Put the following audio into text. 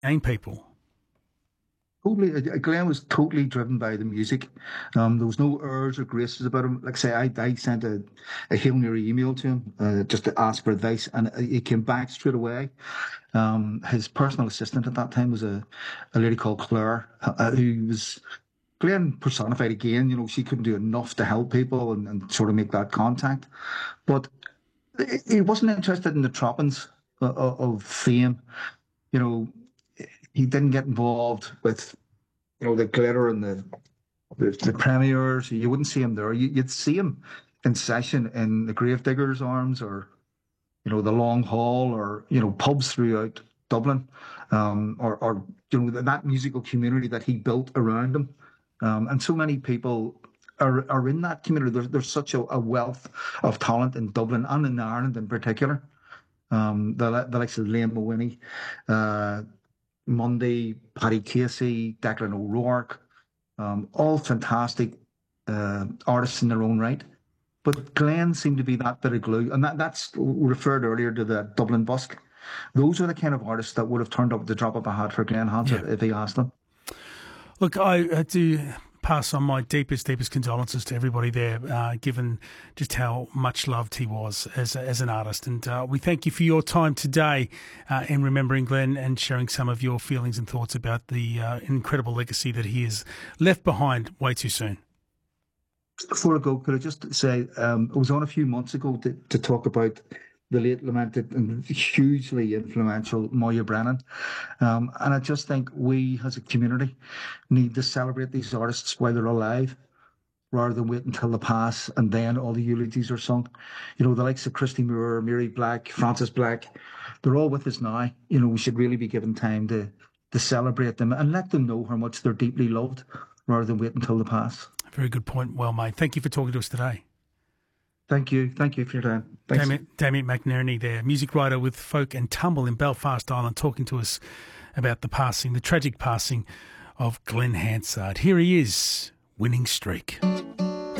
young people. Totally, Glenn was totally driven by the music. There was no airs or graces about him. Like I say, I sent a Hail Mary email to him just to ask for advice, and he came back straight away. His personal assistant at that time was a lady called Claire, who was Glenn personified again. You know, she couldn't do enough to help people and sort of make that contact. But he wasn't interested in the trappings of fame. You know, he didn't get involved with the glitter and the premiers. You wouldn't see him there. You'd see him in session in the Gravediggers Arms, or the Long Hall, or pubs throughout Dublin, or that musical community that he built around him. And so many people are in that community. There's such a wealth of talent in Dublin and in Ireland in particular. The likes of Liam Mawhinney, Mundy, Paddy Casey, Declan O'Rourke, all fantastic artists in their own right. But Glenn seemed to be that bit of glue, and that's referred earlier to the Dublin Busk. Those are the kind of artists that would have turned up at the drop of a hat for Glenn Hansard if he asked them. Look, I do pass on my deepest condolences to everybody there, given just how much loved he was as an artist. And we thank you for your time today in remembering Glenn and sharing some of your feelings and thoughts about the incredible legacy that he has left behind way too soon. Before I go, could I just say, I was on a few months ago to talk about the late lamented and hugely influential Moya Brennan. And I just think we as a community need to celebrate these artists while they're alive, rather than wait until they pass and then all the eulogies are sung. The likes of Christy Moore, Mary Black, Frances Black, they're all with us now. We should really be given time to celebrate them and let them know how much they're deeply loved, rather than wait until they pass. Very good point. Well made. Thank you for talking to us today. Thank you. Thank you for your time. Thanks. Damien McNerney there, music writer with Folk and Tumble in Belfast Island, talking to us about the tragic passing of Glenn Hansard. Here he is, Winning Streak.